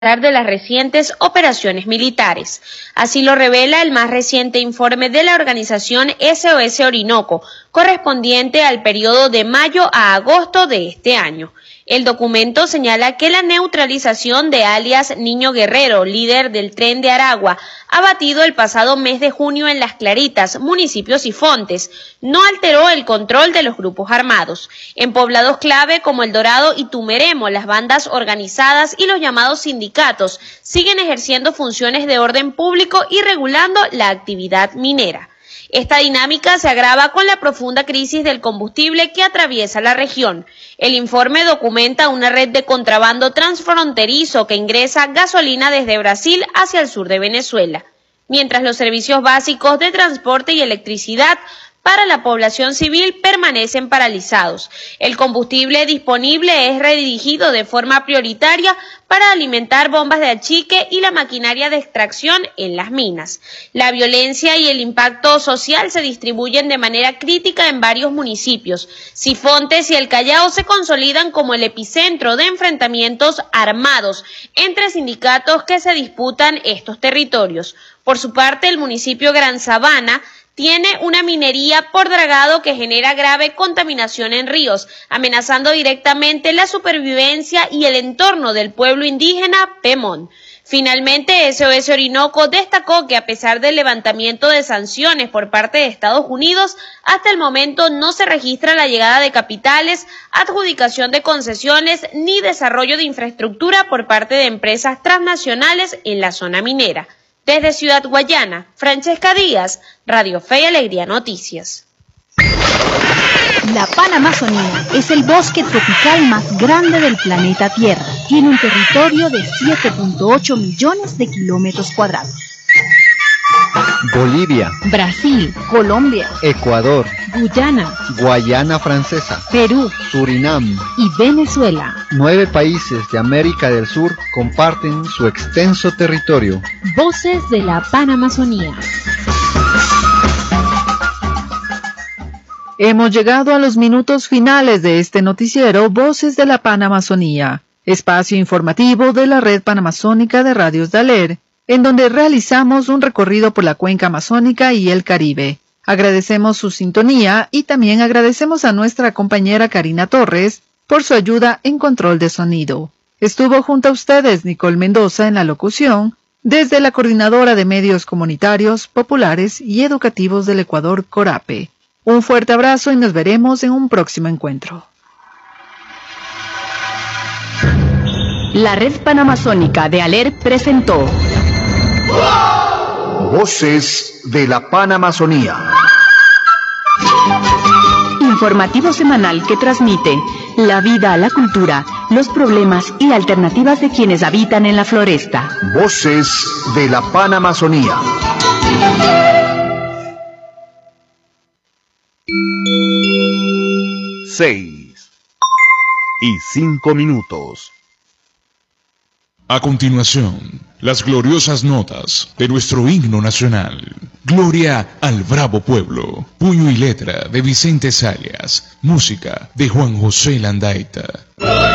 de las recientes operaciones militares. Así lo revela el más reciente informe de la organización SOS Orinoco, correspondiente al periodo de mayo a agosto de este año. El documento señala que la neutralización de alias Niño Guerrero, líder del Tren de Aragua, abatido el pasado mes de junio en Las Claritas, municipio Sifontes, no alteró el control de los grupos armados. En poblados clave como El Dorado y Tumeremo, las bandas organizadas y los llamados sindicatos siguen ejerciendo funciones de orden público y regulando la actividad minera. Esta dinámica se agrava con la profunda crisis del combustible que atraviesa la región. El informe documenta una red de contrabando transfronterizo que ingresa gasolina desde Brasil hacia el sur de Venezuela, mientras los servicios básicos de transporte y electricidad para la población civil permanecen paralizados. El combustible disponible es redirigido de forma prioritaria para alimentar bombas de achique y la maquinaria de extracción en las minas. La violencia y el impacto social se distribuyen de manera crítica en varios municipios. Sifontes y El Callao se consolidan como el epicentro de enfrentamientos armados entre sindicatos que se disputan estos territorios. Por su parte, el municipio Gran Sabana tiene una minería por dragado que genera grave contaminación en ríos, amenazando directamente la supervivencia y el entorno del pueblo indígena Pemón. Finalmente, SOS Orinoco destacó que a pesar del levantamiento de sanciones por parte de Estados Unidos, hasta el momento no se registra la llegada de capitales, adjudicación de concesiones ni desarrollo de infraestructura por parte de empresas transnacionales en la zona minera. Desde Ciudad Guayana, Francesca Díaz, Radio Fe y Alegría Noticias. La Panamazonía es el bosque tropical más grande del planeta Tierra. Tiene un territorio de 7.8 millones de kilómetros cuadrados. Bolivia, Brasil, Colombia, Ecuador, Guyana, Guayana Francesa, Perú, Surinam y Venezuela. 9 países de América del Sur comparten su extenso territorio. Voces de la Panamazonía. Hemos llegado a los minutos finales de este noticiero Voces de la Panamazonía, espacio informativo de la Red Panamazónica de Radios Daler, en donde realizamos un recorrido por la cuenca amazónica y el Caribe. Agradecemos su sintonía y también agradecemos a nuestra compañera Karina Torres por su ayuda en control de sonido. Estuvo junto a ustedes Nicole Mendoza en la locución, desde la Coordinadora de Medios Comunitarios, Populares y Educativos del Ecuador, CORAPE. Un fuerte abrazo y nos veremos en un próximo encuentro. La Red Panamazónica de ALER presentó Voces de la Panamazonía. Informativo semanal que transmite la vida, la cultura, los problemas y alternativas de quienes habitan en la floresta. Voces de la Panamazonía. 6:05. A continuación, las gloriosas notas de nuestro himno nacional. Gloria al bravo pueblo. Puño y letra de Vicente Sayas. Música de Juan José Landaeta.